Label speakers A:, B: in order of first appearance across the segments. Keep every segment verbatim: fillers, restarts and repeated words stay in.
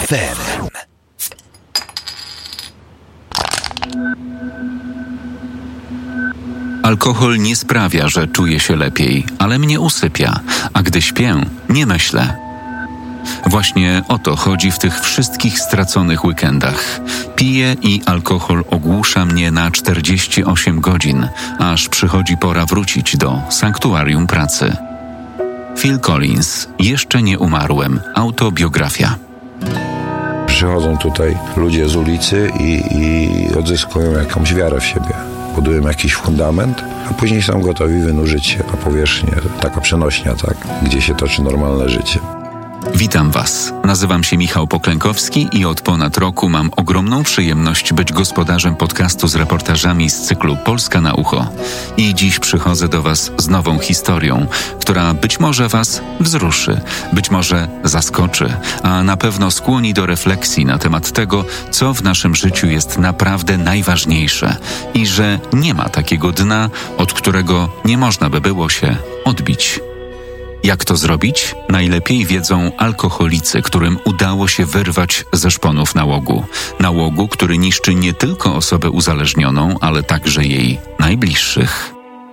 A: F M.
B: Alkohol nie sprawia, że czuję się lepiej, ale mnie usypia, a gdy śpię, nie myślę. Właśnie o to chodzi w tych wszystkich straconych weekendach. Piję i alkohol ogłusza mnie na czterdzieści osiem godzin, aż przychodzi pora wrócić do sanktuarium pracy. Phil Collins, Jeszcze nie umarłem. Autobiografia.
C: Przychodzą tutaj ludzie z ulicy i, i odzyskują jakąś wiarę w siebie. Budują jakiś fundament, a później są gotowi wynurzyć się na powierzchnię. Taka przenośnia, tak, gdzie się toczy normalne życie.
B: Witam Was. Nazywam się Michał Poklękowski i od ponad roku mam ogromną przyjemność być gospodarzem podcastu z reportażami z cyklu Polska na ucho. I dziś przychodzę do Was z nową historią, która być może Was wzruszy, być może zaskoczy, a na pewno skłoni do refleksji na temat tego, co w naszym życiu jest naprawdę najważniejsze i że nie ma takiego dna, od którego nie można by było się odbić. Jak to zrobić? Najlepiej wiedzą alkoholicy, którym udało się wyrwać ze szponów nałogu. Nałogu, który niszczy nie tylko osobę uzależnioną, ale także jej najbliższych.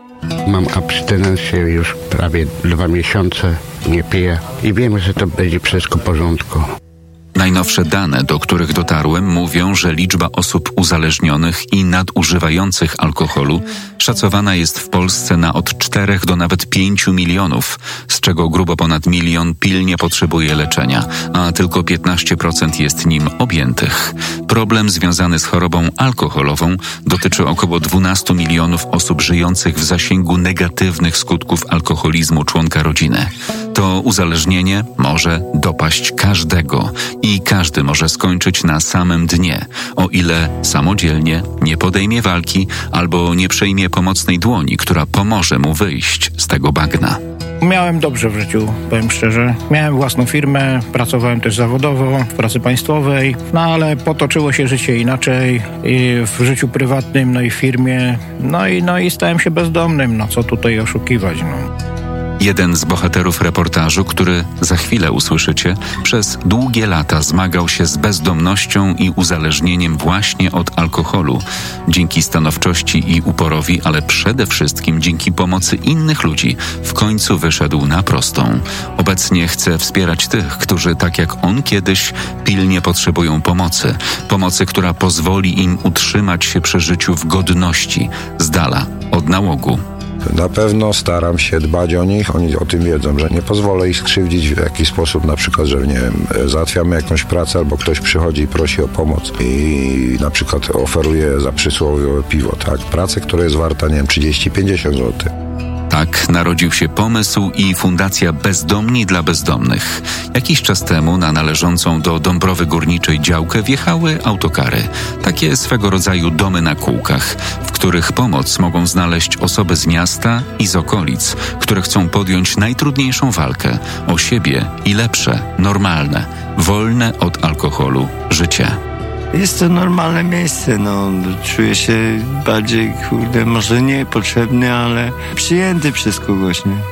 D: Mam abstynencję już prawie dwa miesiące, nie piję i wiem, że to będzie wszystko w porządku.
B: Najnowsze dane, do których dotarłem, mówią, że liczba osób uzależnionych i nadużywających alkoholu szacowana jest w Polsce na od czterech do nawet pięciu milionów, z czego grubo ponad milion pilnie potrzebuje leczenia, a tylko piętnaście procent jest nim objętych. Problem związany z chorobą alkoholową dotyczy około dwunastu milionów osób żyjących w zasięgu negatywnych skutków alkoholizmu członka rodziny. To uzależnienie może dopaść każdego i każdy może skończyć na samym dnie, o ile samodzielnie nie podejmie walki albo nie przejmie pomocnej dłoni, która pomoże mu wyjść z tego bagna.
E: Miałem dobrze w życiu, powiem szczerze. Miałem własną firmę, pracowałem też zawodowo w pracy państwowej, no ale potoczyło się życie inaczej i w życiu prywatnym, no i w firmie, no i, no i stałem się bezdomnym, no co tutaj oszukiwać, no.
B: Jeden z bohaterów reportażu, który za chwilę usłyszycie, przez długie lata zmagał się z bezdomnością i uzależnieniem właśnie od alkoholu. Dzięki stanowczości i uporowi, ale przede wszystkim dzięki pomocy innych ludzi, w końcu wyszedł na prostą. Obecnie chce wspierać tych, którzy tak jak on kiedyś pilnie potrzebują pomocy. Pomocy, która pozwoli im utrzymać się przy życiu w godności, z dala od nałogu.
C: Na pewno staram się dbać o nich, oni o tym wiedzą, że nie pozwolę ich skrzywdzić w jakiś sposób, na przykład, że nie wiem, załatwiamy jakąś pracę albo ktoś przychodzi i prosi o pomoc i na przykład oferuje za przysłowiowe piwo, tak? Pracę, która jest warta, nie wiem, trzydzieści pięćdziesiąt złotych.
B: Tak narodził się pomysł i Fundacja Bezdomni dla Bezdomnych. Jakiś czas temu na należącą do Dąbrowy Górniczej działkę wjechały autokary. Takie swego rodzaju domy na kółkach, w których pomoc mogą znaleźć osoby z miasta i z okolic, które chcą podjąć najtrudniejszą walkę o siebie i lepsze, normalne, wolne od alkoholu życie.
F: Jest to normalne miejsce, no, czuję się bardziej, kurde, może nie potrzebny, ale przyjęty przez kogoś, nie?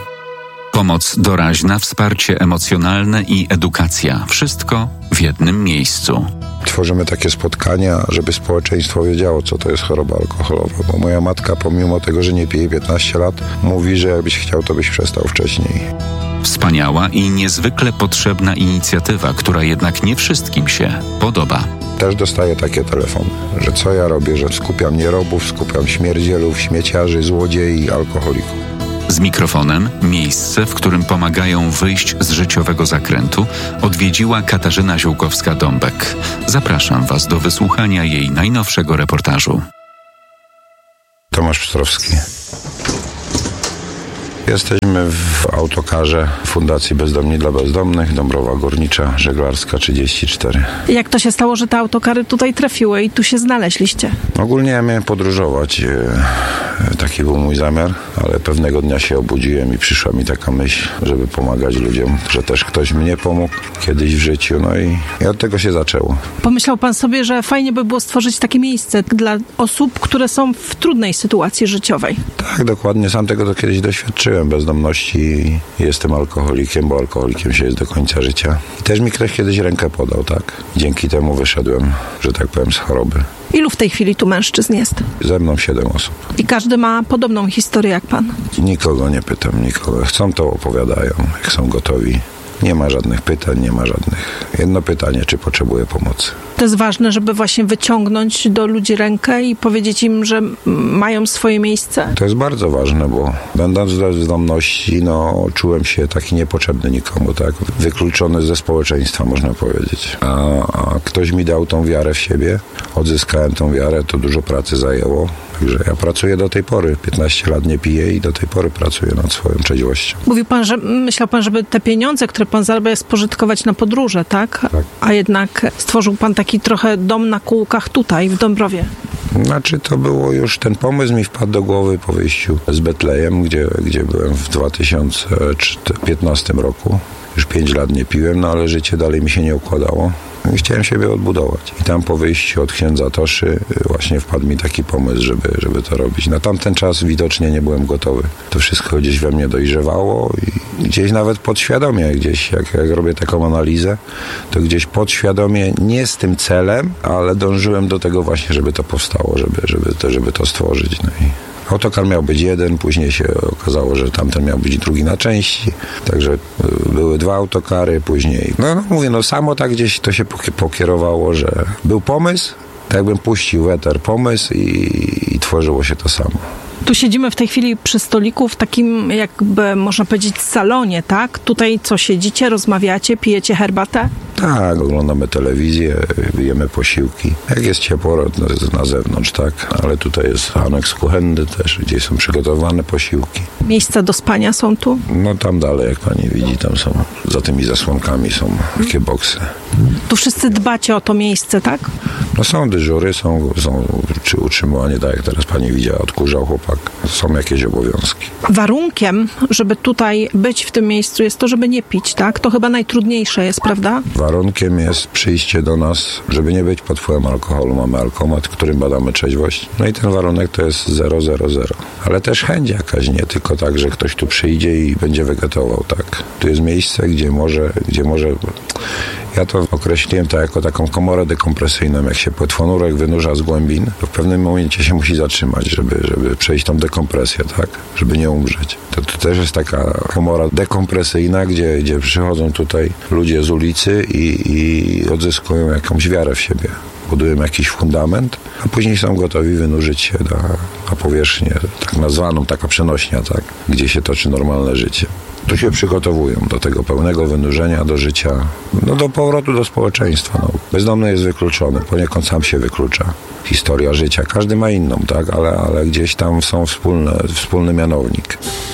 B: Pomoc doraźna, wsparcie emocjonalne i edukacja. Wszystko w jednym miejscu.
C: Tworzymy takie spotkania, żeby społeczeństwo wiedziało, co to jest choroba alkoholowa, bo moja matka, pomimo tego, że nie pije piętnaście lat, mówi, że jakbyś chciał, to byś przestał wcześniej.
B: Wspaniała i niezwykle potrzebna inicjatywa, która jednak nie wszystkim się podoba.
C: Też dostaję takie telefony, że co ja robię, że skupiam nierobów, skupiam śmierdzielów, śmieciarzy, złodziei, alkoholików.
B: Z mikrofonem miejsce, w którym pomagają wyjść z życiowego zakrętu, odwiedziła Katarzyna Ziółkowska-Dąbek. Zapraszam Was do wysłuchania jej najnowszego reportażu.
C: Tomasz Pstrowski. Jesteśmy w autokarze Fundacji Bezdomni dla Bezdomnych, Dąbrowa Górnicza, Żeglarska trzydzieści cztery.
G: Jak to się stało, że te autokary tutaj trafiły i tu się znaleźliście?
C: Ogólnie ja miałem podróżować. Taki był mój zamiar, ale pewnego dnia się obudziłem i przyszła mi taka myśl, żeby pomagać ludziom, że też ktoś mnie pomógł kiedyś w życiu, no i, i od tego się zaczęło.
G: Pomyślał pan sobie, że fajnie by było stworzyć takie miejsce dla osób, które są w trudnej sytuacji życiowej?
C: Tak, dokładnie. Sam tego to kiedyś doświadczyłem. byłem w bezdomności i jestem alkoholikiem, bo alkoholikiem się jest do końca życia. I też mi ktoś kiedyś rękę podał, tak? Dzięki temu wyszedłem, że tak powiem, z choroby.
G: Ilu w tej chwili tu mężczyzn jest?
C: Ze mną siedem osób.
G: I każdy ma podobną historię jak pan?
C: Nikogo nie pytam, nikogo. Chcą, to opowiadają, jak są gotowi. Nie ma żadnych pytań, nie ma żadnych. Jedno pytanie, czy potrzebuje pomocy.
G: To jest ważne, żeby właśnie wyciągnąć do ludzi rękę i powiedzieć im, że mają swoje miejsce?
C: To jest bardzo ważne, bo będąc w bezdomności, no, czułem się taki niepotrzebny nikomu, tak? Wykluczony ze społeczeństwa, można powiedzieć. A, a ktoś mi dał tą wiarę w siebie, odzyskałem tą wiarę, to dużo pracy zajęło. Także ja pracuję do tej pory. piętnaście lat nie piję i do tej pory pracuję nad swoją trzeźwością.
G: Mówił pan, że myślał pan, żeby te pieniądze, które pan zarabia, spożytkować na podróże, tak?
C: Tak.
G: A jednak stworzył pan taki trochę dom na kółkach tutaj, w Dąbrowie.
C: Znaczy to było już, ten pomysł mi wpadł do głowy po wyjściu z Betlejem, gdzie, gdzie byłem w dwa tysiące piętnastym roku. Już pięć lat nie piłem, no ale życie dalej mi się nie układało. I chciałem siebie odbudować. I tam po wyjściu od księdza Toszy właśnie wpadł mi taki pomysł, żeby, żeby to robić. Na tamten czas widocznie nie byłem gotowy. To wszystko gdzieś we mnie dojrzewało i gdzieś nawet podświadomie, gdzieś jak, jak robię taką analizę, to gdzieś podświadomie, nie z tym celem, ale dążyłem do tego właśnie, żeby to powstało, żeby, żeby, to, żeby to stworzyć. No i autokar miał być jeden, później się okazało, że tamten miał być drugi na części, także były dwa autokary, później, no, no mówię, no samo tak gdzieś to się pokierowało, że był pomysł, tak jakbym puścił w eter pomysł i, i tworzyło się to samo.
G: Tu siedzimy w tej chwili przy stoliku w takim, jakby można powiedzieć, salonie, tak? Tutaj co, siedzicie, rozmawiacie, pijecie herbatę?
C: Tak, oglądamy telewizję, jemy posiłki. Jak jest ciepło na zewnątrz, tak? Ale tutaj jest aneks kuchenny też, gdzie są przygotowane posiłki.
G: Miejsca do spania są tu?
C: No tam dalej, jak pani widzi, tam są, za tymi zasłonkami są takie boksy.
G: Tu wszyscy dbacie o to miejsce, tak?
C: No są dyżury, są, są czy utrzymywanie, tak jak teraz pani widziała, odkurzał chłopak. Są jakieś obowiązki.
G: Warunkiem, żeby tutaj być w tym miejscu jest to, żeby nie pić, tak? To chyba najtrudniejsze jest, prawda?
C: Warunkiem jest przyjście do nas, żeby nie być pod wpływem alkoholu. Mamy alkomat, w którym badamy trzeźwość. No i ten warunek to jest zero zero zero. Ale też chęć jakaś, nie tylko tak, że ktoś tu przyjdzie i będzie wegetował, tak. Tu jest miejsce, gdzie może, gdzie może... Ja to określiłem to jako taką komorę dekompresyjną. Jak się płetwonurek wynurza z głębin, to w pewnym momencie się musi zatrzymać, żeby, żeby przejść tą dekompresję, tak? Żeby nie umrzeć. To, to też jest taka komora dekompresyjna, gdzie, gdzie przychodzą tutaj ludzie z ulicy i, i odzyskują jakąś wiarę w siebie. Budują jakiś fundament, a później są gotowi wynurzyć się na, na powierzchnię, tak nazwaną, taka przenośnia, tak? Gdzie się toczy normalne życie. Tu się przygotowują do tego pełnego wynurzenia, do życia, no do powrotu do społeczeństwa. No. Bezdomny jest wykluczony, poniekąd sam się wyklucza. Historia życia, każdy ma inną, tak, ale, ale gdzieś tam są wspólne, wspólny mianownik.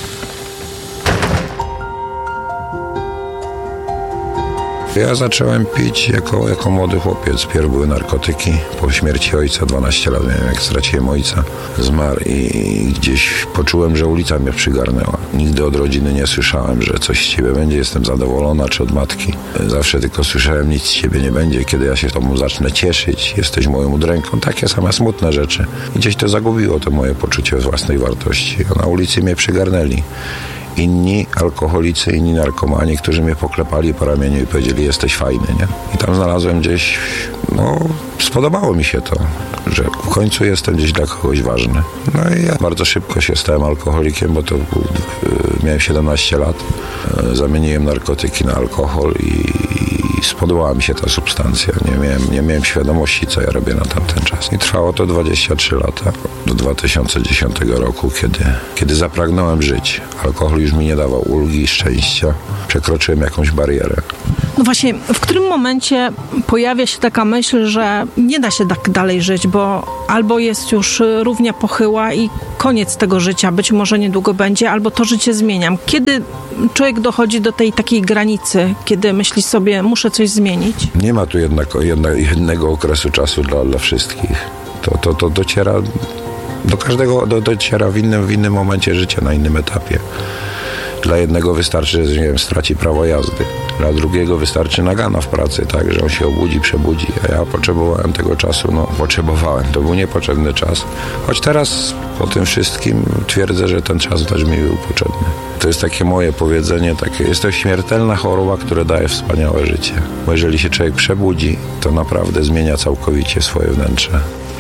C: Ja zacząłem pić jako, jako młody chłopiec. Pierw były narkotyki. Po śmierci ojca, dwanaście lat miałem, jak straciłem ojca. Zmarł i gdzieś poczułem, że ulica mnie przygarnęła. Nigdy od rodziny nie słyszałem, że coś z ciebie będzie. Jestem zadowolona, czy od matki. Zawsze tylko słyszałem, nic z ciebie nie będzie. Kiedy ja się tobą zacznę cieszyć, jesteś moją udręką. Takie same smutne rzeczy. I gdzieś to zagubiło to moje poczucie własnej wartości. A na ulicy mnie przygarnęli. Inni alkoholicy, inni narkomani, którzy mnie poklepali po ramieniu i powiedzieli, jesteś fajny, nie? I tam znalazłem gdzieś, no, spodobało mi się to, że w końcu jestem gdzieś dla kogoś ważny. No i ja bardzo szybko się stałem alkoholikiem, bo to yy, miałem siedemnaście lat. Yy, zamieniłem narkotyki na alkohol i, i spodobała mi się ta substancja. Nie miałem, nie miałem świadomości, co ja robię na tamten czas. I trwało to dwadzieścia trzy lata, do dwa tysiące dziesiątego roku, kiedy, kiedy zapragnąłem żyć. Alkohol już mi nie dawał ulgi i szczęścia. Przekroczyłem jakąś barierę.
G: No właśnie, w którym momencie pojawia się taka myśl, że nie da się tak dalej żyć, bo albo jest już równia pochyła i koniec tego życia, być może niedługo będzie, albo to życie zmieniam. Kiedy człowiek dochodzi do tej takiej granicy, kiedy myśli sobie, muszę coś zmienić?
C: Nie ma tu jednego, jednego okresu czasu dla, dla wszystkich. To, to, to dociera do każdego, do, dociera w innym, w innym momencie życia, na innym etapie. Dla jednego wystarczy, że nie wiem, straci prawo jazdy. Dla drugiego wystarczy nagana w pracy, tak, że on się obudzi, przebudzi. A ja potrzebowałem tego czasu, no potrzebowałem. To był niepotrzebny czas. Choć teraz po tym wszystkim twierdzę, że ten czas też mi był potrzebny. To jest takie moje powiedzenie, takie, jest to śmiertelna choroba, która daje wspaniałe życie. Bo jeżeli się człowiek przebudzi, to naprawdę zmienia całkowicie swoje wnętrze.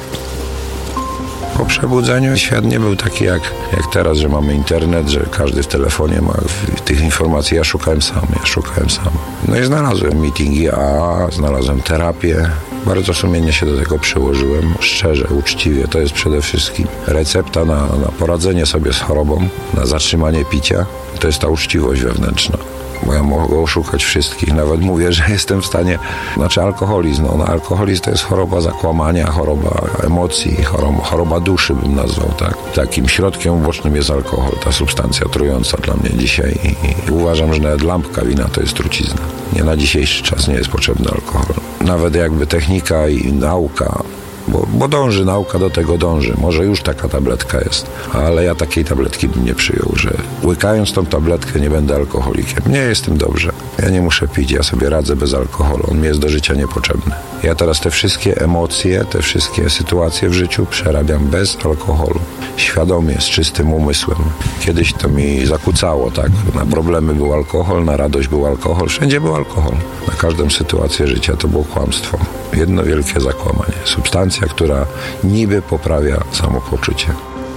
C: Po przebudzeniu świat nie był taki jak, jak teraz, że mamy internet, że każdy w telefonie ma tych informacji. Ja szukałem sam, ja szukałem sam. No i znalazłem meetingi A A, znalazłem terapię. Bardzo sumiennie się do tego przyłożyłem, szczerze, uczciwie. To jest przede wszystkim recepta na, na poradzenie sobie z chorobą, na zatrzymanie picia. To jest ta uczciwość wewnętrzna. Bo ja mogę oszukać wszystkich. Nawet mówię, że jestem w stanie... Znaczy alkoholizm. No, no, alkoholizm to jest choroba zakłamania, choroba emocji, choroba, choroba duszy bym nazwał, tak? Takim środkiem ubocznym jest alkohol, ta substancja trująca dla mnie dzisiaj. I, i uważam, że nawet lampka wina to jest trucizna. Nie, na dzisiejszy czas nie jest potrzebny alkohol. Nawet jakby technika i nauka... Bo, bo dąży, nauka do tego dąży. Może już taka tabletka jest, ale ja takiej tabletki bym nie przyjął, że łykając tą tabletkę nie będę alkoholikiem. Nie jestem dobrze. Ja nie muszę pić, ja sobie radzę bez alkoholu. On mi jest do życia niepotrzebny. Ja teraz te wszystkie emocje, te wszystkie sytuacje w życiu przerabiam bez alkoholu. Świadomie, z czystym umysłem. Kiedyś to mi zakłócało, tak? Na problemy był alkohol, na radość był alkohol, wszędzie był alkohol. Na każdą sytuację życia to było kłamstwo. Jedno wielkie zakłamanie. Substancja, która niby poprawia samopoczucie.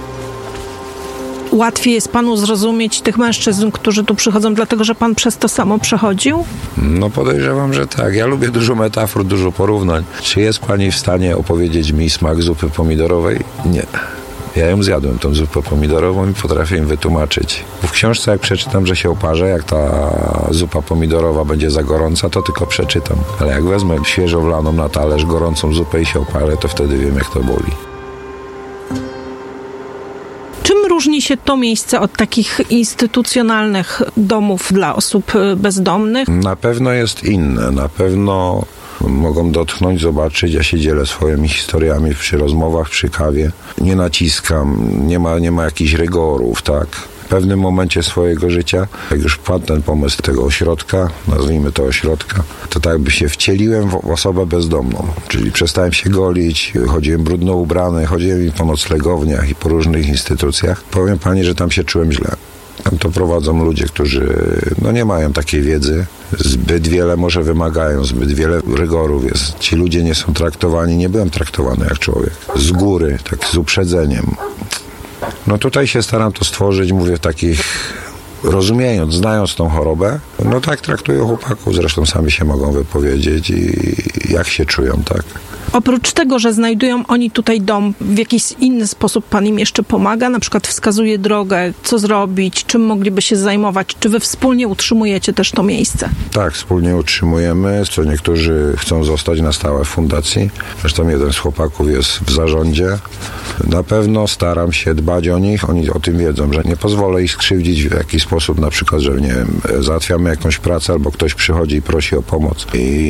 G: Łatwiej jest panu zrozumieć tych mężczyzn, którzy tu przychodzą, dlatego że pan przez to samo przechodził?
C: No podejrzewam, że tak. Ja lubię dużo metafor, dużo porównań. Czy jest pani w stanie opowiedzieć mi smak zupy pomidorowej? Nie. Ja ją zjadłem, tą zupę pomidorową i potrafię im wytłumaczyć. W książce jak przeczytam, że się oparzę, jak ta zupa pomidorowa będzie za gorąca, to tylko przeczytam. Ale jak wezmę świeżo wlaną na talerz gorącą zupę i się oparzę, to wtedy wiem, jak to boli.
G: Czym różni się to miejsce od takich instytucjonalnych domów dla osób bezdomnych?
C: Na pewno jest inne. Na pewno mogą dotknąć, zobaczyć. Ja się dzielę swoimi historiami przy rozmowach, przy kawie. Nie naciskam, nie ma, nie ma jakichś rygorów, tak. W pewnym momencie swojego życia, jak już wpadł ten pomysł tego ośrodka, nazwijmy to ośrodka, to tak jakby się wcieliłem w osobę bezdomną. Czyli przestałem się golić, chodziłem brudno ubrany, chodziłem i po noclegowniach i po różnych instytucjach. Powiem pani, że tam się czułem źle. Tam to prowadzą ludzie, którzy no nie mają takiej wiedzy, zbyt wiele może wymagają, zbyt wiele rygorów jest. Ci ludzie nie są traktowani, nie byłem traktowany jak człowiek. Z góry, tak z uprzedzeniem. No tutaj się staram to stworzyć, mówię w takich, rozumiejąc, znając tą chorobę, no tak traktuję chłopaków, zresztą sami się mogą wypowiedzieć i jak się czują, tak.
G: Oprócz tego, że znajdują oni tutaj dom, w jakiś inny sposób pan im jeszcze pomaga? Na przykład wskazuje drogę, co zrobić, czym mogliby się zajmować? Czy wy wspólnie utrzymujecie też to miejsce?
C: Tak, wspólnie utrzymujemy. Co niektórzy chcą zostać na stałe w fundacji. Zresztą jeden z chłopaków jest w zarządzie. Na pewno staram się dbać o nich. Oni o tym wiedzą, że nie pozwolę ich skrzywdzić w jakiś sposób. Na przykład, że nie wiem, załatwiamy jakąś pracę albo ktoś przychodzi i prosi o pomoc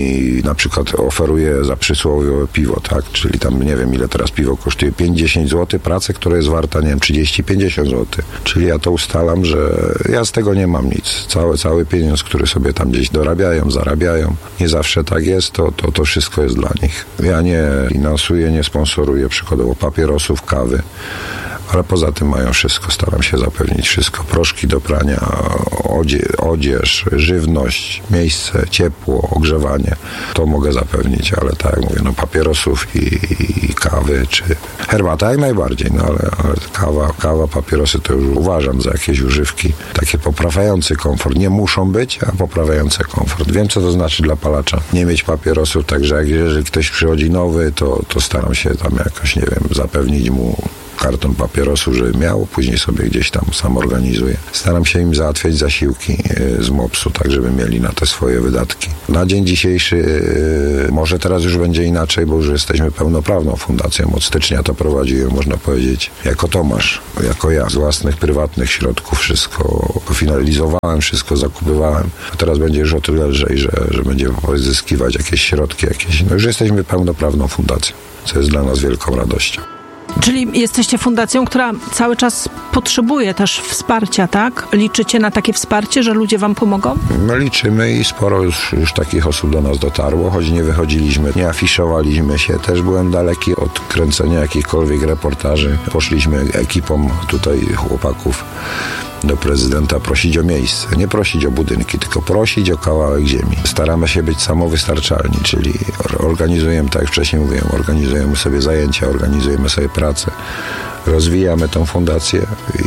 C: i na przykład oferuje za przysłowiowe piwo, tak? Czyli tam nie wiem, ile teraz piwo kosztuje, pięć do dziesięciu złotych, pracę, która jest warta, nie wiem, trzydzieści do pięćdziesięciu złotych. Czyli ja to ustalam, że ja z tego nie mam nic. Cały, cały pieniądz, który sobie tam gdzieś dorabiają, zarabiają. Nie zawsze tak jest, to, to, to wszystko jest dla nich. Ja nie finansuję, nie sponsoruję przykładowo papierosów, kawy, ale poza tym mają wszystko, staram się zapewnić wszystko. Proszki do prania, odzie, odzież, żywność, miejsce, ciepło, ogrzewanie. To mogę zapewnić, ale tak jak mówię, no papierosów i, i kawy, czy herbata jak najbardziej, no ale, ale kawa, kawa, papierosy to już uważam za jakieś używki takie poprawiające komfort. Nie muszą być, a poprawiające komfort. Wiem, co to znaczy dla palacza. Nie mieć papierosów, także jak jeżeli ktoś przychodzi nowy, to, to staram się tam jakoś, nie wiem, zapewnić mu karton papierosów, żeby miał, później sobie gdzieś tam sam organizuję. Staram się im załatwiać zasiłki z mopsu, tak żeby mieli na te swoje wydatki. Na dzień dzisiejszy, może teraz już będzie inaczej, bo już jesteśmy pełnoprawną fundacją. Od stycznia to prowadziłem, można powiedzieć, jako Tomasz, jako ja, z własnych, prywatnych środków wszystko finalizowałem, wszystko zakupywałem. A teraz będzie już o tyle lżej, że, że będzie pozyskiwać jakieś środki, jakieś. No już jesteśmy pełnoprawną fundacją, co jest dla nas wielką radością.
G: Czyli jesteście fundacją, która cały czas potrzebuje też wsparcia, tak? Liczycie na takie wsparcie, że ludzie wam pomogą?
C: No liczymy i sporo już, już takich osób do nas dotarło, choć nie wychodziliśmy, nie afiszowaliśmy się. Też byłem daleki od kręcenia jakichkolwiek reportaży. Poszliśmy ekipą tutaj chłopaków do prezydenta prosić o miejsce. Nie prosić o budynki, tylko prosić o kawałek ziemi. Staramy się być samowystarczalni, czyli organizujemy, tak jak wcześniej mówiłem, organizujemy sobie zajęcia, organizujemy sobie pracę, rozwijamy tą fundację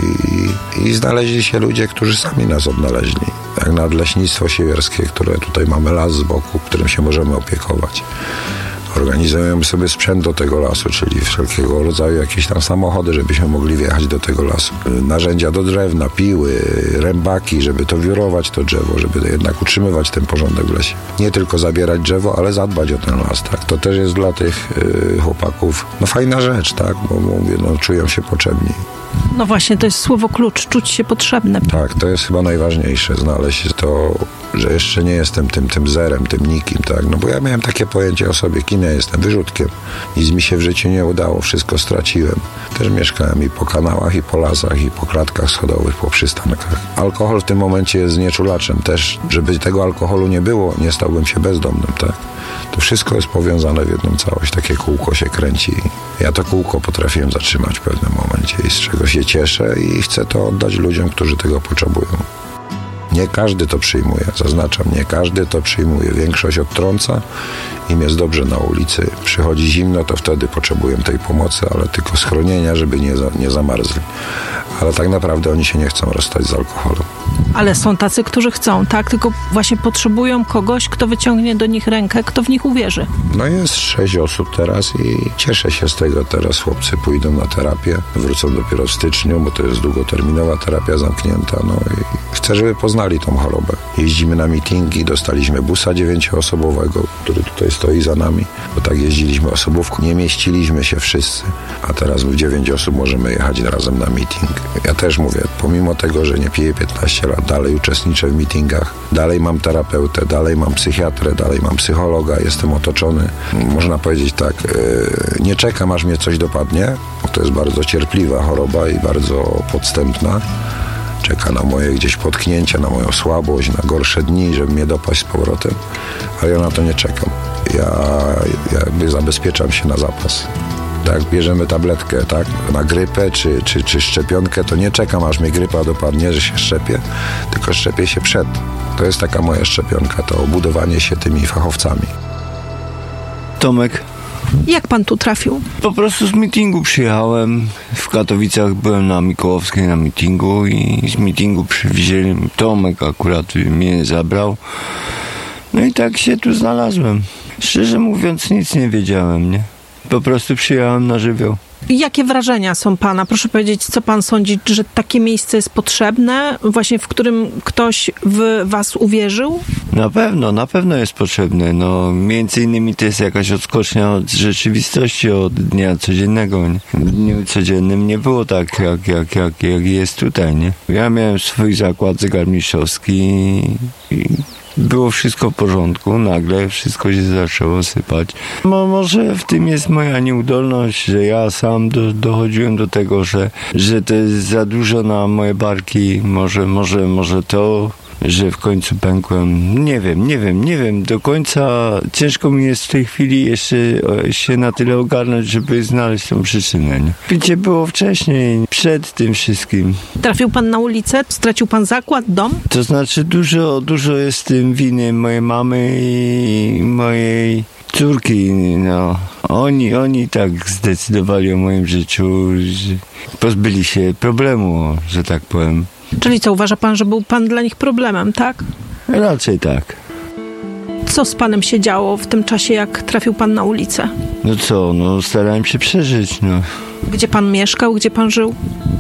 C: i, i znaleźli się ludzie, którzy sami nas odnaleźli. Jak Nadleśnictwo Siewierskie, które tutaj mamy las z boku, którym się możemy opiekować. Organizujemy sobie sprzęt do tego lasu, czyli wszelkiego rodzaju jakieś tam samochody, żebyśmy mogli wjechać do tego lasu. Narzędzia do drewna, piły, rębaki, żeby to wiórować to drzewo, żeby jednak utrzymywać ten porządek w lesie. Nie tylko zabierać drzewo, ale zadbać o ten las, tak. To też jest dla tych y, chłopaków no fajna rzecz, tak, bo mówię, no czują się potrzebni.
G: No właśnie, to jest słowo klucz, czuć się potrzebny.
C: Tak, to jest chyba najważniejsze, znaleźć to, że jeszcze nie jestem tym, tym zerem, tym nikim, tak, no bo ja miałem takie pojęcie o sobie, kim ja jestem, wyrzutkiem. Nic mi się w życiu nie udało, wszystko straciłem. Też mieszkałem i po kanałach, i po lasach, i po klatkach schodowych, po przystankach. Alkohol w tym momencie jest znieczulaczem też, żeby tego alkoholu nie było, nie stałbym się bezdomnym, tak. To wszystko jest powiązane w jedną całość, takie kółko się kręci. Ja to kółko potrafiłem zatrzymać w pewnym momencie i z czego się cieszę i chcę to oddać ludziom, którzy tego potrzebują. Nie każdy to przyjmuje, zaznaczam, nie każdy to przyjmuje. Większość odtrąca, im jest dobrze na ulicy. Przychodzi zimno, to wtedy potrzebują tej pomocy, ale tylko schronienia, żeby nie, za, nie zamarzli. Ale tak naprawdę oni się nie chcą rozstać z alkoholem.
G: Ale są tacy, którzy chcą, tak? Tylko właśnie potrzebują kogoś, kto wyciągnie do nich rękę, kto w nich uwierzy.
C: No jest sześć osób teraz i cieszę się z tego. Teraz chłopcy pójdą na terapię, wrócą dopiero w styczniu, bo to jest długoterminowa terapia zamknięta. No i chcę, żeby poznali tą chorobę. Jeździmy na mityngi, dostaliśmy busa dziewięcioosobowego, który tutaj stoi za nami, bo tak jeździliśmy osobówką, nie mieściliśmy się wszyscy, a teraz w dziewięć osób możemy jechać razem na meeting. Ja też mówię, pomimo tego, że nie piję piętnaście lat, dalej uczestniczę w meetingach, dalej mam terapeutę, dalej mam psychiatrę, dalej mam psychologa, jestem otoczony. Można powiedzieć tak, yy, nie czekam, aż mnie coś dopadnie, bo to jest bardzo cierpliwa choroba i bardzo podstępna. Czeka na moje gdzieś potknięcia, na moją słabość, na gorsze dni, żeby mnie dopaść z powrotem, ale ja na to nie czekam. Ja, ja jakby zabezpieczam się na zapas. Tak, bierzemy tabletkę, tak, na grypę czy, czy, czy szczepionkę, to nie czekam, aż mnie grypa dopadnie, że się szczepię, tylko szczepię się przed. To jest taka moja szczepionka, to obudowanie się tymi fachowcami.
F: Tomek.
G: Jak pan tu trafił?
F: Po prostu z meetingu przyjechałem. W Katowicach byłem na Mikołowskiej na meetingu i z meetingu przywieźli. Tomek akurat mnie zabrał. No i tak się tu znalazłem. Szczerze mówiąc, nic nie wiedziałem, nie? Po prostu przyjechałem na żywioł.
G: Jakie wrażenia są pana? Proszę powiedzieć, co pan sądzi, że takie miejsce jest potrzebne, właśnie w którym ktoś w was uwierzył?
F: Na pewno, na pewno jest potrzebne. No, między innymi to jest jakaś odskocznia od rzeczywistości, od dnia codziennego. Nie? W dniu codziennym nie było tak, jak, jak, jak, jak jest tutaj, nie? Ja miałem swój zakład zegarmistrzowski i było wszystko w porządku, nagle wszystko się zaczęło sypać. Mo, może w tym jest moja nieudolność, że ja sam do, dochodziłem do tego, że, że to jest za dużo na moje barki, może, może, może to, że w końcu pękłem. Nie wiem, nie wiem, nie wiem. Do końca ciężko mi jest w tej chwili jeszcze się na tyle ogarnąć, żeby znaleźć tą przyczynę. Nie? Picie było wcześniej, przed tym wszystkim.
G: Trafił pan na ulicę? Stracił pan zakład, dom?
F: To znaczy dużo, dużo jest w tym winy mojej mamy i mojej córki. No. Oni, oni tak zdecydowali o moim życiu, że pozbyli się problemu, że tak powiem.
G: Czyli co, uważa pan, że był pan dla nich problemem, tak?
F: Raczej tak.
G: Co z panem się działo w tym czasie, jak trafił pan na ulicę?
F: No co, no starałem się przeżyć, no.
G: Gdzie pan mieszkał, gdzie pan żył?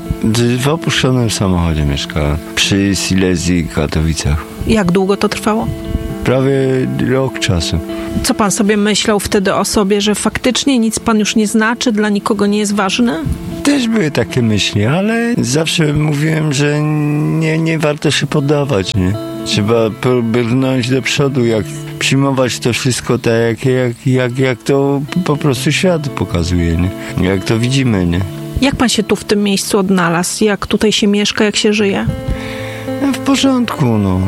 F: W opuszczonym samochodzie mieszkałem. Przy Silesii w Katowicach.
G: Jak długo to trwało?
F: Prawie rok czasu.
G: Co pan sobie myślał wtedy o sobie, że faktycznie nic pan już nie znaczy, dla nikogo nie jest ważny?
F: Też były takie myśli, ale zawsze mówiłem, że nie, nie warto się poddawać, nie? Trzeba brnąć do przodu, jak przyjmować to wszystko tak, jak, jak, jak, jak to po prostu świat pokazuje, nie? Jak to widzimy, nie?
G: Jak pan się tu w tym miejscu odnalazł? Jak tutaj się mieszka, jak się żyje?
F: W porządku, no.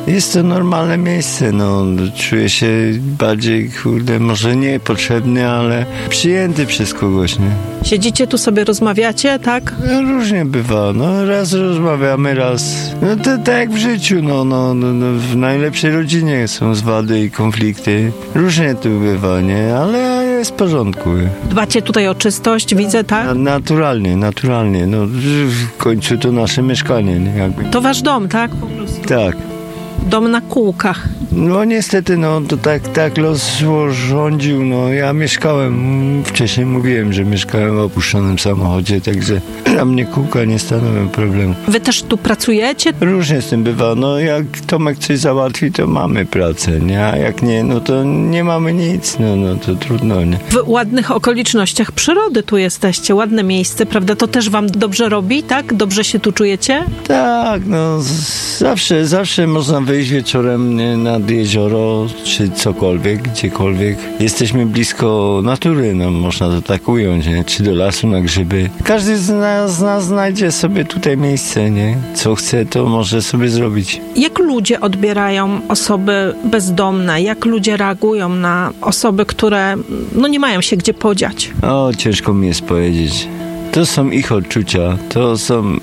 F: jest to normalne miejsce, no. Czuję się bardziej, kurde, może nie potrzebny, ale przyjęty przez kogoś, nie?
G: Siedzicie tu sobie, rozmawiacie, tak?
F: No, różnie bywa, no. Raz rozmawiamy, raz... No to tak jak w życiu, no, no, no, no. W najlepszej rodzinie są zwady i konflikty. Różnie tu bywa, nie? Ale jest w porządku.
G: Dbacie tutaj o czystość, widzę, tak?
F: Na, naturalnie, naturalnie. No, w końcu to nasze mieszkanie, nie? Jakby.
G: To wasz dom, tak? Po prostu.
F: Tak.
G: Dom na kółkach.
F: No niestety, no to tak, tak los rządził, no ja mieszkałem, wcześniej mówiłem, że mieszkałem w opuszczonym samochodzie, także dla mnie kółka nie stanowią problemu.
G: Wy też tu pracujecie?
F: Różnie z tym bywa, no jak Tomek coś załatwi, to mamy pracę, nie? A jak nie, no to nie mamy nic, no, no to trudno, nie?
G: W ładnych okolicznościach przyrody tu jesteście, ładne miejsce, prawda? To też wam dobrze robi, tak? Dobrze się tu czujecie?
F: Tak, no z- zawsze, zawsze można wyjść wieczorem, nie, nad jezioro, czy cokolwiek, gdziekolwiek. Jesteśmy blisko natury, no można to tak ująć, nie? Czy do lasu na grzyby. Każdy z nas, z nas znajdzie sobie tutaj miejsce, nie? Co chce, to może sobie zrobić.
G: Jak ludzie odbierają osoby bezdomne? Jak ludzie reagują na osoby, które no nie mają się gdzie podziać?
F: O, ciężko mi jest powiedzieć. To są ich odczucia, to są...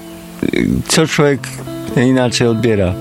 F: Co człowiek inaczej odbiera.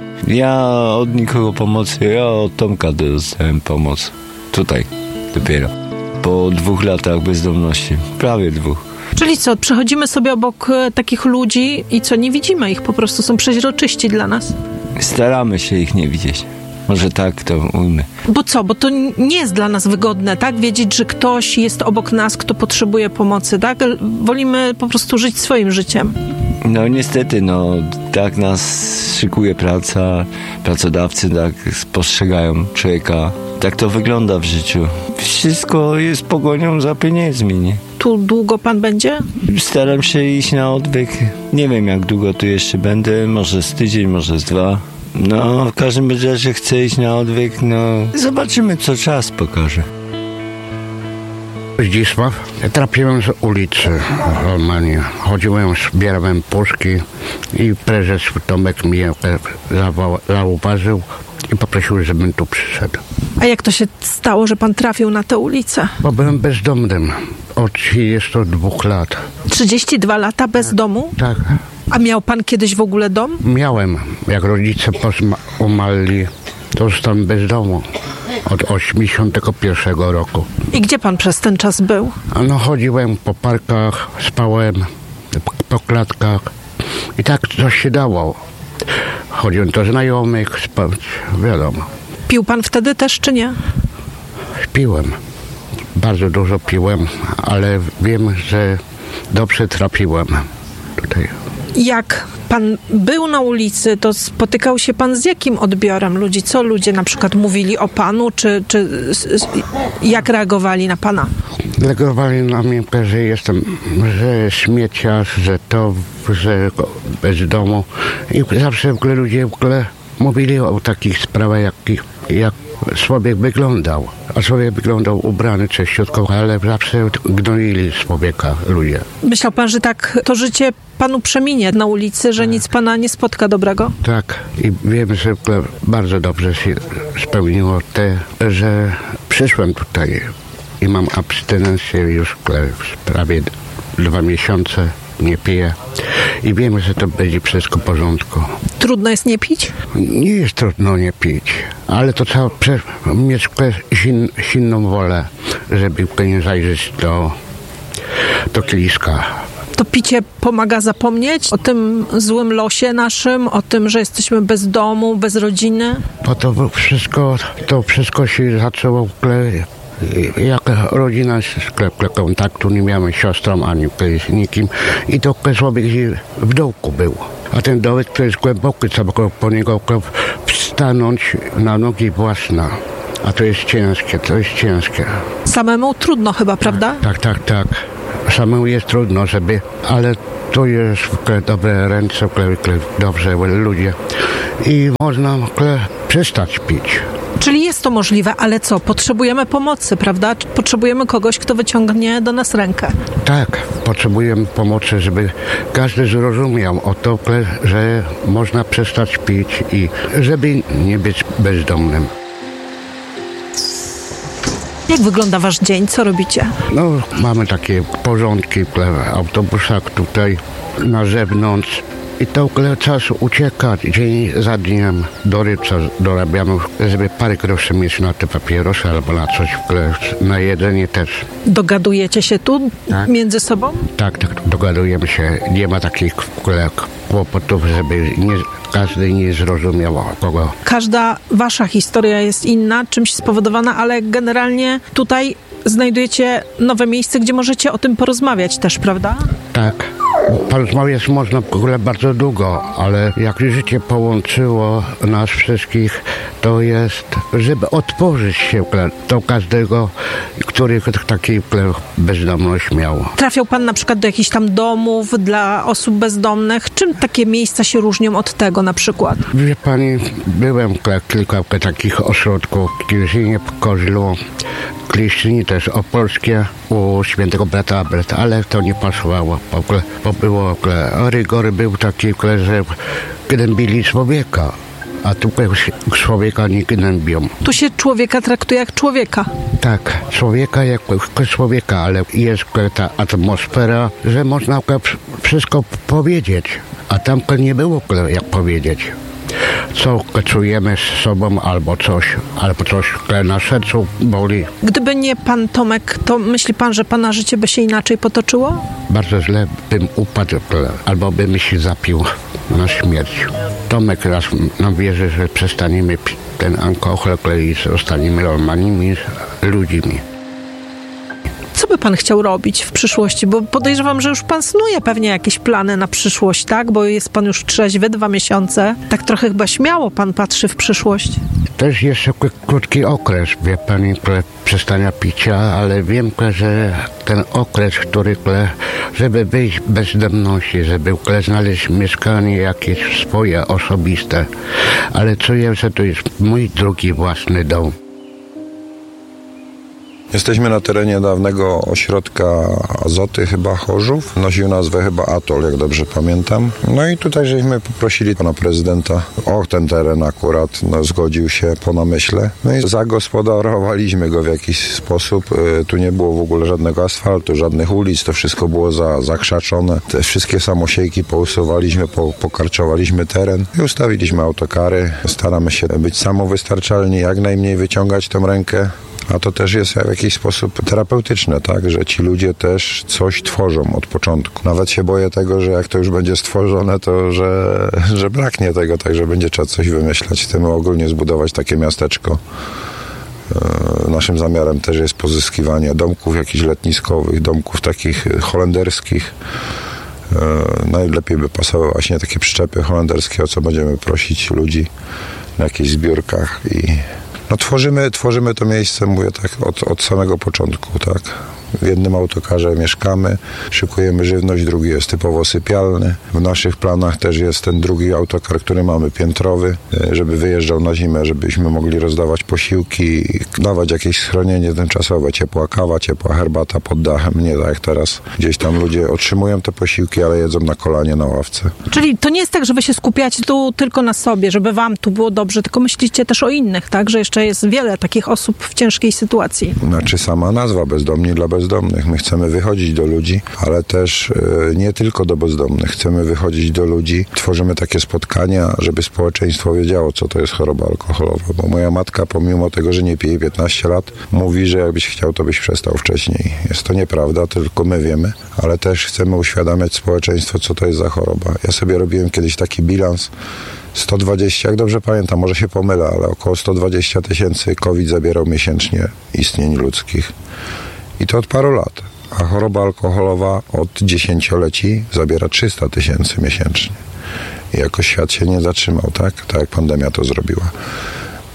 F: Ja od nikogo pomocy, ja od Tomka dostałem pomoc. Tutaj, dopiero. Po dwóch latach bezdomności. Prawie dwóch.
G: Czyli co, przechodzimy sobie obok e, takich ludzi i co, nie widzimy ich, po prostu są przeźroczyści dla nas.
F: Staramy się ich nie widzieć. Może tak to ujmę.
G: Bo co, bo to n- nie jest dla nas wygodne, tak? Wiedzieć, że ktoś jest obok nas, kto potrzebuje pomocy, tak? L- Wolimy po prostu żyć swoim życiem.
F: No niestety, no tak nas szykuje praca, pracodawcy tak postrzegają człowieka. Tak to wygląda w życiu. Wszystko jest pogonią za pieniędzmi, nie?
G: Tu długo pan będzie?
F: Staram się iść na odwyk. Nie wiem, jak długo tu jeszcze będę. Może z tydzień, może z dwa. No, w każdym razie chcę iść na odwyk. No, zobaczymy, co czas pokaże.
D: Zdzisław. Trafiłem z ulicy normalnie. Chodziłem, zbierałem puszki i prezes Tomek mnie zawa- zauważył i poprosił, żebym tu przyszedł.
G: A jak to się stało, że pan trafił na tę ulicę?
D: Bo byłem bezdomnym od trzydziestu dwóch lat.
G: trzydzieści dwa lata bez domu?
D: Tak,
G: A miał pan kiedyś w ogóle dom?
D: miałem. Jak rodzice posma- umarli, to zostałem bez domu od osiemdziesiątego pierwszego roku.
G: I gdzie pan przez ten czas był?
D: A no chodziłem po parkach, spałem po, po klatkach i tak coś się dało. Chodziłem do znajomych, spać, wiadomo.
G: Pił pan wtedy też, czy nie?
D: Piłem. Bardzo dużo piłem, ale wiem, że dobrze trafiłem tutaj.
G: Jak pan był na ulicy, to spotykał się pan z jakim odbiorem ludzi? Co ludzie na przykład mówili o panu, czy, czy s- s- jak reagowali na pana?
D: Legowali na mnie, że jestem, że śmieciarz, że to, że bez domu. I zawsze w ogóle ludzie w ogóle mówili o takich sprawach, jak, jak człowiek wyglądał. A człowiek wyglądał ubrany czyściutko, ale zawsze gnoili człowieka ludzie.
G: Myślał pan, że tak to życie panu przeminie na ulicy, że nic pana nie spotka dobrego?
D: Tak, i wiem, że w ogóle bardzo dobrze się spełniło te, że przyszłem tutaj i mam abstynencję już w ogóle prawie dwa miesiące, nie piję i wiem, że to będzie wszystko w porządku.
G: Trudno jest nie pić?
D: Nie jest trudno nie pić, ale to trzeba prze- mieć sin- silną wolę, żeby nie zajrzeć do, do kieliszka.
G: To picie pomaga zapomnieć o tym złym losie naszym, o tym, że jesteśmy bez domu, bez rodziny?
D: Bo to wszystko, to wszystko się zaczęło w ogóle, jak rodzina sklep kontaktu, nie miałem siostrą ani z nikim i to człowiek w dołku był. A ten dołek to jest głęboki, trzeba po niego wstanąć na nogi własne. A to jest ciężkie, to jest ciężkie.
G: Samemu trudno chyba, prawda?
D: Tak, tak, tak. Samemu jest trudno, żeby, ale to jest w ogóle dobre ręce, w ogóle dobrze ludzie i można w ogóle przestać pić.
G: Czyli jest to możliwe, ale co? Potrzebujemy pomocy, prawda? Potrzebujemy kogoś, kto wyciągnie do nas rękę.
D: Tak, potrzebujemy pomocy, żeby każdy zrozumiał o to, że można przestać pić i żeby nie być bezdomnym.
G: Jak wygląda wasz dzień? Co robicie?
D: No, mamy takie porządki w autobusach tutaj na zewnątrz. I to czas ucieka dzień za dniem. Do rybca dorabiamy, żeby parę groszy mieć na te papierosy albo na coś, na jedzenie też.
G: Dogadujecie się tu
D: tak?
G: między sobą?
D: Tak, tak, dogadujemy się. Nie ma takich kłopotów, żeby nie, każdy nie zrozumiał kogo.
G: Każda wasza historia jest inna, czymś spowodowana, ale generalnie tutaj znajdujecie nowe miejsce, gdzie możecie o tym porozmawiać też, prawda?
D: Tak. Porozmawiać można w ogóle bardzo długo, ale jak życie połączyło nas wszystkich, to jest, żeby otworzyć się do każdego, który taki bezdomność miał.
G: Trafiał pan na przykład do jakichś tam domów dla osób bezdomnych. Czym takie miejsca się różnią od tego na przykład?
D: Wie pani, byłem w kilka takich ośrodków, w Kirzynie, w Koźlu, Kliszczyni też opolskie, u świętego brata Albert, ale to nie pasowało. Bo było, rygory był taki, że gnębili człowieka, a tutaj człowieka nie gnębią.
G: Tu się człowieka traktuje jak człowieka.
D: Tak, człowieka jak człowieka, ale jest ta atmosfera, że można wszystko powiedzieć, a tam nie było jak powiedzieć. Co czujemy z sobą, albo coś, albo coś, które na sercu boli.
G: Gdyby nie pan Tomek, to myśli pan, że pana życie by się inaczej potoczyło?
D: Bardzo źle bym upadł, albo bym się zapił na śmierć. Tomek raz nam wierzy, że przestaniemy pić ten alkohol i zostaniemy normalnymi ludźmi.
G: Co by pan chciał robić w przyszłości? Bo podejrzewam, że już pan snuje pewnie jakieś plany na przyszłość, tak? Bo jest pan już trzeźwy, dwa miesiące. Tak trochę chyba śmiało pan patrzy w przyszłość.
D: Też jeszcze krótki okres, wie pani, przestania picia, ale wiem, że ten okres, który, żeby wyjść z bezdomności, żeby znaleźć mieszkanie jakieś swoje, osobiste, ale czuję, że to jest mój drugi własny dom.
C: Jesteśmy na terenie dawnego ośrodka Azoty, chyba Chorzów. Nosił nazwę chyba Atol, jak dobrze pamiętam. No i tutaj żeśmy poprosili pana prezydenta o ten teren akurat. No, zgodził się po namyśle. No i zagospodarowaliśmy go w jakiś sposób. Tu nie było w ogóle żadnego asfaltu, żadnych ulic. To wszystko było za, zakrzaczone. Te wszystkie samosiejki pousuwaliśmy, po, pokarczowaliśmy teren i ustawiliśmy autokary. Staramy się być samowystarczalni, jak najmniej wyciągać tą rękę. A to też jest w jakiś sposób terapeutyczne, tak, że ci ludzie też coś tworzą od początku. Nawet się boję tego, że jak to już będzie stworzone, to że, że braknie tego, także będzie trzeba coś wymyślać. Chcemy ogólnie zbudować takie miasteczko. Naszym zamiarem też jest pozyskiwanie domków jakichś letniskowych, domków takich holenderskich. Najlepiej by pasowały właśnie takie przyczepy holenderskie, o co będziemy prosić ludzi na jakichś zbiórkach i no tworzymy, tworzymy to miejsce, mówię tak, od, od samego początku, tak. W jednym autokarze mieszkamy, szykujemy żywność, drugi jest typowo sypialny. W naszych planach też jest ten drugi autokar, który mamy piętrowy, żeby wyjeżdżał na zimę, żebyśmy mogli rozdawać posiłki, dawać jakieś schronienie tymczasowe, ciepła kawa, ciepła herbata pod dachem, nie tak jak teraz. Gdzieś tam ludzie otrzymują te posiłki, ale jedzą na kolanie, na ławce.
G: Czyli to nie jest tak, że wy się skupiacie tu tylko na sobie, żeby wam tu było dobrze, tylko myślicie też o innych, tak? Że jeszcze jest wiele takich osób w ciężkiej sytuacji.
C: Znaczy sama nazwa Bezdomni dla bezdomnych. My chcemy wychodzić do ludzi, ale też e, nie tylko do bezdomnych. Chcemy wychodzić do ludzi. Tworzymy takie spotkania, żeby społeczeństwo wiedziało, co to jest choroba alkoholowa. Bo moja matka, pomimo tego, że nie pije piętnaście lat, mówi, że jakbyś chciał, to byś przestał wcześniej. Jest to nieprawda, tylko my wiemy, ale też chcemy uświadamiać społeczeństwo, co to jest za choroba. Ja sobie robiłem kiedyś taki bilans. sto dwadzieścia, jak dobrze pamiętam, może się pomylę, ale około sto dwadzieścia tysięcy COVID zabierał miesięcznie istnień ludzkich. I to od paru lat. A choroba alkoholowa od dziesięcioleci zabiera trzysta tysięcy miesięcznie. I jakoś świat się nie zatrzymał, tak? Tak jak pandemia to zrobiła.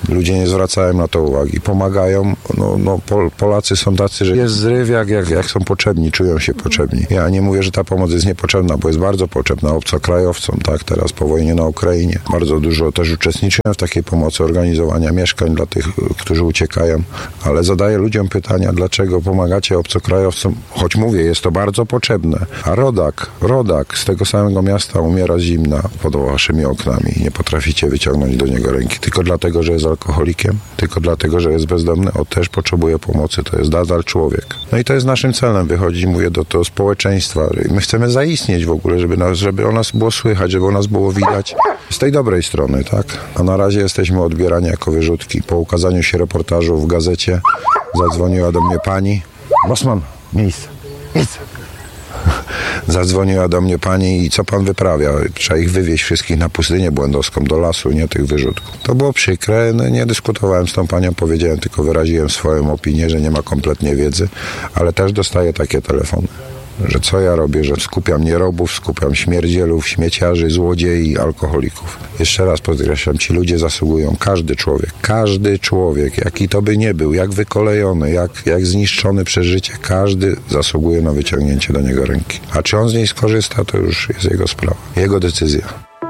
C: Ludzie nie zwracają na to uwagi. Pomagają. No, no, Pol- Polacy są tacy, że jest zryw, jak, jak, jak są potrzebni, czują się potrzebni. Ja nie mówię, że ta pomoc jest niepotrzebna, bo jest bardzo potrzebna obcokrajowcom, tak, teraz po wojnie na Ukrainie. Bardzo dużo też uczestniczyłem w takiej pomocy, organizowania mieszkań dla tych, którzy uciekają, ale zadaję ludziom pytania, dlaczego pomagacie obcokrajowcom, choć mówię, jest to bardzo potrzebne. A rodak, rodak z tego samego miasta umiera z zimna pod waszymi oknami i nie potraficie wyciągnąć do niego ręki, tylko dlatego, że jest alkoholikiem, tylko dlatego, że jest bezdomny, on też potrzebuje pomocy, to jest nadal człowiek. No i to jest naszym celem, wychodzi, mówię, do tego społeczeństwa. My chcemy zaistnieć w ogóle, żeby, nas, żeby o nas było słychać, żeby o nas było widać z tej dobrej strony, tak? A na razie jesteśmy odbierani jako wyrzutki. Po ukazaniu się reportażu w gazecie zadzwoniła do mnie pani. Bosman, miejsce, miejsce. Zadzwoniła do mnie pani i co pan wyprawia? Trzeba ich wywieźć wszystkich na pustynię błędowską, do lasu, nie tych wyrzutków. To było przykre, no nie dyskutowałem z tą panią, powiedziałem, tylko wyraziłem swoją opinię, że nie ma kompletnie wiedzy, ale też dostaję takie telefony, że co ja robię, że skupiam nierobów, skupiam śmierdzielów, śmieciarzy, złodziei, alkoholików. Jeszcze raz podkreślam, ci ludzie zasługują, każdy człowiek, każdy człowiek, jaki to by nie był, jak wykolejony, jak, jak zniszczony przez życie, każdy zasługuje na wyciągnięcie do niego ręki. A czy on z niej skorzysta, to już jest jego sprawa, jego decyzja.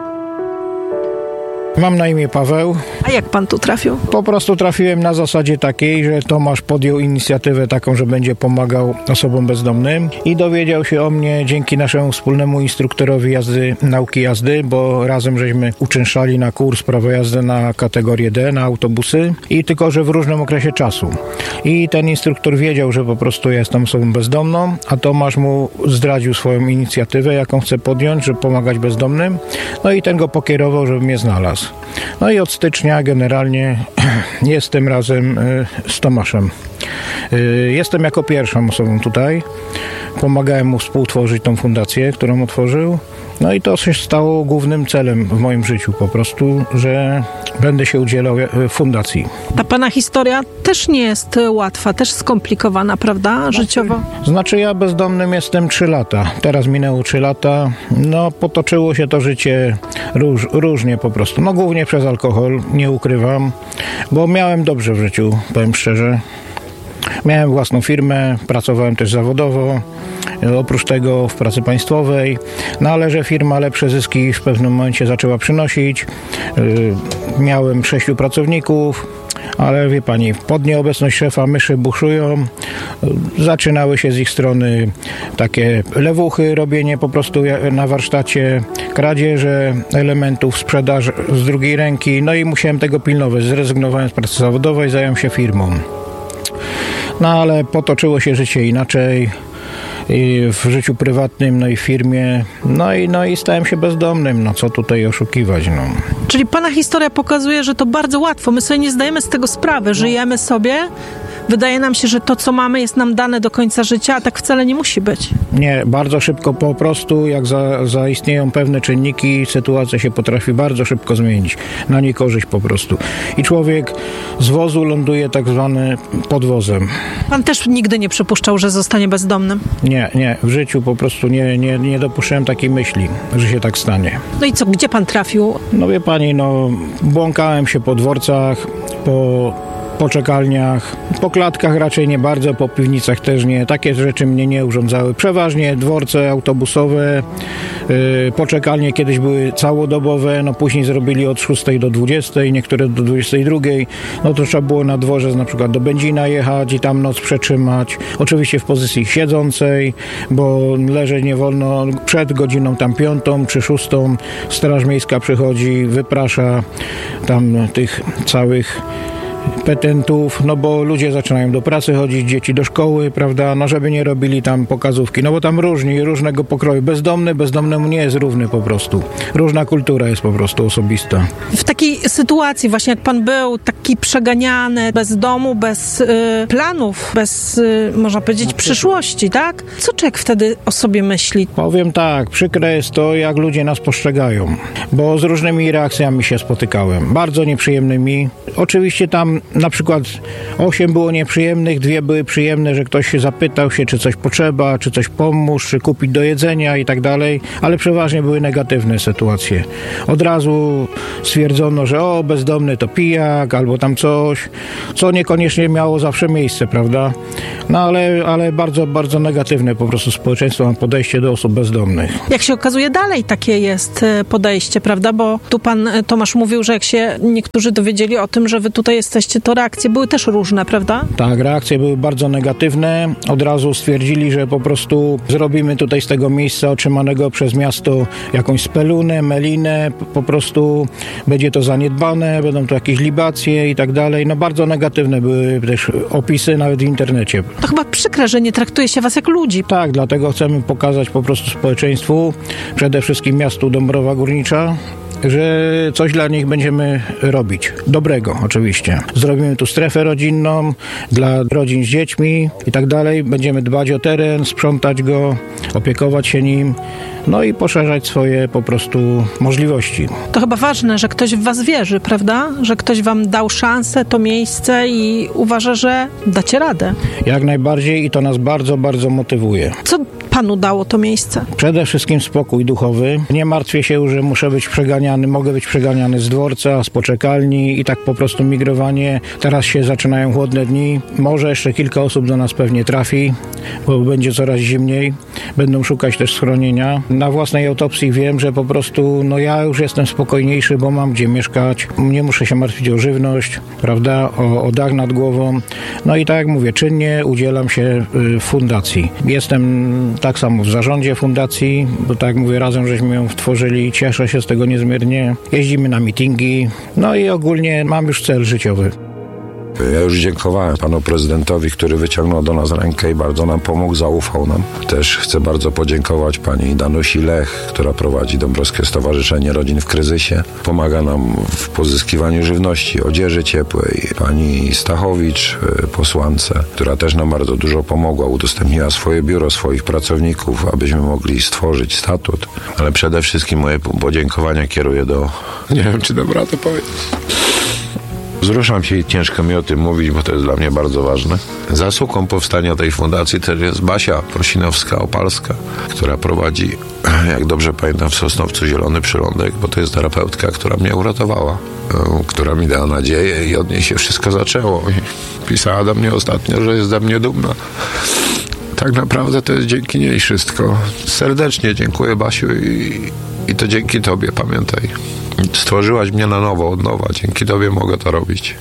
E: Mam na imię Paweł.
G: A jak pan tu trafił?
E: Po prostu trafiłem na zasadzie takiej, że Tomasz podjął inicjatywę taką, że będzie pomagał osobom bezdomnym i dowiedział się o mnie dzięki naszemu wspólnemu instruktorowi jazdy, nauki jazdy, bo razem żeśmy uczęszczali na kurs prawo jazdy na kategorię D, na autobusy i tylko, że w różnym okresie czasu. I ten instruktor wiedział, że po prostu ja jestem osobą bezdomną, a Tomasz mu zdradził swoją inicjatywę, jaką chce podjąć, żeby pomagać bezdomnym. No i ten go pokierował, żeby mnie znalazł. No i od stycznia generalnie jestem razem z Tomaszem. Jestem jako pierwszą osobą tutaj. Pomagałem mu współtworzyć tą fundację, którą otworzył. No i to się stało głównym celem w moim życiu po prostu, że będę się udzielał fundacji.
G: Ta pana historia też nie jest łatwa, też skomplikowana, prawda, życiowo?
E: Znaczy ja bezdomnym jestem trzy lata. Teraz minęło trzy lata. No potoczyło się to życie róż, różnie po prostu. No głównie przez alkohol, nie ukrywam, bo miałem dobrze w życiu, powiem szczerze. Miałem własną firmę, pracowałem też zawodowo, oprócz tego w pracy państwowej, no ale że firma lepsze zyski w pewnym momencie zaczęła przynosić. Miałem sześciu pracowników, ale wie pani, pod nieobecność szefa myszy buszują. Zaczynały się z ich strony takie lewuchy, robienie po prostu na warsztacie, kradzieże elementów, sprzedaż z drugiej ręki, no i musiałem tego pilnować. Zrezygnowałem z pracy zawodowej, zająłem się firmą. No ale potoczyło się życie inaczej i w życiu prywatnym, no i w firmie, no i, no i stałem się bezdomnym, no co tutaj oszukiwać, no.
G: Czyli pana historia pokazuje, że to bardzo łatwo, my sobie nie zdajemy z tego sprawy, żyjemy sobie, wydaje nam się, że to, co mamy, jest nam dane do końca życia, a tak wcale nie musi być.
E: Nie, bardzo szybko po prostu, jak za, zaistnieją pewne czynniki, sytuacja się potrafi bardzo szybko zmienić, na niekorzyść po prostu. I człowiek z wozu ląduje tak zwany pod wozem.
G: Pan też nigdy nie przypuszczał, że zostanie bezdomnym?
E: Nie, nie, w życiu po prostu nie, nie, nie dopuszczałem takiej myśli, że się tak stanie.
G: No i co, gdzie pan trafił?
E: No wie pani, no błąkałem się po dworcach, po poczekalniach, po klatkach raczej nie bardzo, po piwnicach też nie. Takie rzeczy mnie nie urządzały. Przeważnie dworce autobusowe, yy, poczekalnie kiedyś były całodobowe, no później zrobili od szóstej do dwudziestej, niektóre do dwudziestej drugiej. No to trzeba było na dworze na przykład do Będzina jechać i tam noc przetrzymać. Oczywiście w pozycji siedzącej, bo leżeć nie wolno. Przed godziną tam piątą czy szóstą Straż Miejska przychodzi, wyprasza tam tych całych petentów, no bo ludzie zaczynają do pracy chodzić, dzieci do szkoły, prawda, no żeby nie robili tam pokazówki, no bo tam różni, różnego pokroju. Bezdomny, bezdomnemu nie jest równy po prostu. Różna kultura jest po prostu osobista.
G: W takiej sytuacji właśnie jak pan był, taki przeganiany, bez domu, bez y, planów, bez, y, można powiedzieć, przyszłości, tak? Co człowiek wtedy o sobie myśli?
E: Powiem tak, przykre jest to, jak ludzie nas postrzegają, bo z różnymi reakcjami się spotykałem, bardzo nieprzyjemnymi. Oczywiście tam na przykład osiem było nieprzyjemnych, dwie były przyjemne, że ktoś się zapytał się, czy coś potrzeba, czy coś pomóż, czy kupić do jedzenia i tak dalej, ale przeważnie były negatywne sytuacje. Od razu stwierdzono, że o, bezdomny to pijak, albo tam coś, co niekoniecznie miało zawsze miejsce, prawda? No ale, ale bardzo, bardzo negatywne po prostu społeczeństwo ma podejście do osób bezdomnych.
G: Jak się okazuje, dalej takie jest podejście, prawda? Bo tu pan Tomasz mówił, że jak się niektórzy dowiedzieli o tym, że wy tutaj jesteście, to reakcje były też różne, prawda?
E: Tak, reakcje były bardzo negatywne. Od razu stwierdzili, że po prostu zrobimy tutaj z tego miejsca otrzymanego przez miasto jakąś spelunę, melinę, po prostu będzie to zaniedbane, będą to jakieś libacje i tak dalej. No bardzo negatywne były też opisy nawet w internecie.
G: To chyba przykre, że nie traktuje się was jak ludzi.
E: Tak, dlatego chcemy pokazać po prostu społeczeństwu, przede wszystkim miastu Dąbrowa Górnicza, że coś dla nich będziemy robić. Dobrego oczywiście. Zrobimy tu strefę rodzinną dla rodzin z dziećmi i tak dalej. Będziemy dbać o teren, sprzątać go, opiekować się nim, no i poszerzać swoje po prostu możliwości.
G: To chyba ważne, że ktoś w was wierzy, prawda? Że ktoś wam dał szansę, to miejsce i uważa, że dacie radę.
E: Jak najbardziej i to nas bardzo, bardzo motywuje.
G: Co panu dało to miejsce?
E: Przede wszystkim spokój duchowy. Nie martwię się, że muszę być przeganiany, mogę być przeganiany z dworca, z poczekalni i tak po prostu migrowanie. Teraz się zaczynają chłodne dni. Może jeszcze kilka osób do nas pewnie trafi, bo będzie coraz zimniej. Będą szukać też schronienia. Na własnej autopsji wiem, że po prostu no ja już jestem spokojniejszy, bo mam gdzie mieszkać. Nie muszę się martwić o żywność, prawda, o, o dach nad głową. No i tak jak mówię, czynnie udzielam się w fundacji. Jestem tak samo w zarządzie fundacji, bo tak jak mówię, razem żeśmy ją tworzyli. Cieszę się z tego niezmiernie. Jeździmy na mityngi. No i ogólnie mam już cel życiowy.
C: Ja już dziękowałem panu prezydentowi, który wyciągnął do nas rękę i bardzo nam pomógł, zaufał nam. Też chcę bardzo podziękować pani Danusi Lech, która prowadzi Dąbrowskie Stowarzyszenie Rodzin w Kryzysie. Pomaga nam w pozyskiwaniu żywności, odzieży ciepłej. Pani Stachowicz, posłance, która też nam bardzo dużo pomogła. Udostępniła swoje biuro, swoich pracowników, abyśmy mogli stworzyć statut. Ale przede wszystkim moje podziękowania kieruję do... Nie wiem, czy dam radę powiedzieć. Wzruszam się i ciężko mi o tym mówić, bo to jest dla mnie bardzo ważne. Zasługą powstania tej fundacji też jest Basia Prosinowska-Opalska, która prowadzi, jak dobrze pamiętam, w Sosnowcu Zielony Przylądek, bo to jest terapeutka, która mnie uratowała, która mi dała nadzieję i od niej się wszystko zaczęło. I pisała do mnie ostatnio, że jest ze mnie dumna. Tak naprawdę to jest dzięki niej wszystko. Serdecznie dziękuję, Basiu, i, i to dzięki tobie, pamiętaj. Stworzyłaś mnie na nowo, od nowa. Dzięki tobie mogę to robić.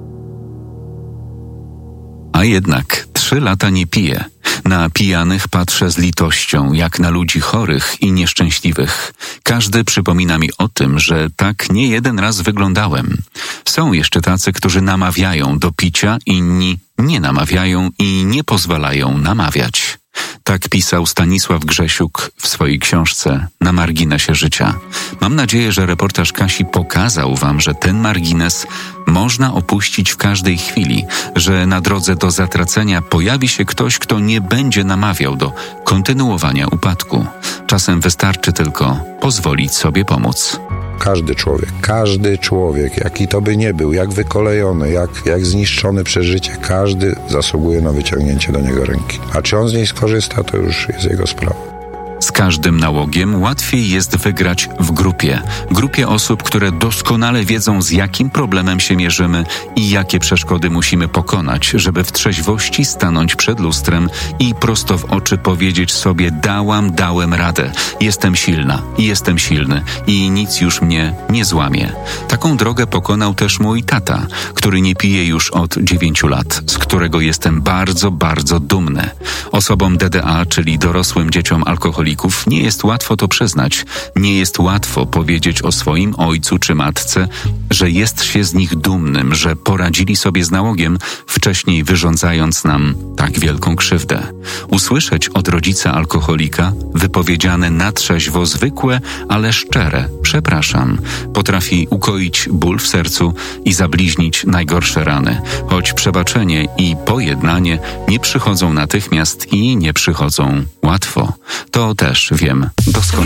B: A jednak trzy lata nie piję. Na pijanych patrzę z litością, jak na ludzi chorych i nieszczęśliwych. Każdy przypomina mi o tym, że tak nie jeden raz wyglądałem. Są jeszcze tacy, którzy namawiają do picia, inni nie namawiają i nie pozwalają namawiać. Tak pisał Stanisław Grzesiuk w swojej książce Na marginesie życia. Mam nadzieję, że reportaż Kasi pokazał wam, że ten margines można opuścić w każdej chwili, że na drodze do zatracenia pojawi się ktoś, kto nie będzie namawiał do kontynuowania upadku. Czasem wystarczy tylko pozwolić sobie pomóc.
C: Każdy człowiek, każdy człowiek, jaki to by nie był, jak wykolejony, jak, jak zniszczony przez życie, każdy zasługuje na wyciągnięcie do niego ręki. A czy on z niej skorzysta, to już jest jego sprawa.
B: Z każdym nałogiem łatwiej jest wygrać w grupie. Grupie osób, które doskonale wiedzą, z jakim problemem się mierzymy i jakie przeszkody musimy pokonać, żeby w trzeźwości stanąć przed lustrem i prosto w oczy powiedzieć sobie: dałam, dałem radę, jestem silna, jestem silny i nic już mnie nie złamie. Taką drogę pokonał też mój tata, który nie pije już od dziewięciu lat, z którego jestem bardzo, bardzo dumny. Osobom D D A, czyli dorosłym dzieciom alkoholików, nie jest łatwo to przyznać. Nie jest łatwo powiedzieć o swoim ojcu czy matce, że jest się z nich dumnym, że poradzili sobie z nałogiem, wcześniej wyrządzając nam tak wielką krzywdę. Usłyszeć od rodzica alkoholika wypowiedziane na trzeźwo zwykłe, ale szczere przepraszam potrafi ukoić ból w sercu i zabliźnić najgorsze rany, choć przebaczenie i pojednanie nie przychodzą natychmiast i nie przychodzą łatwo. To też wiem doskonale.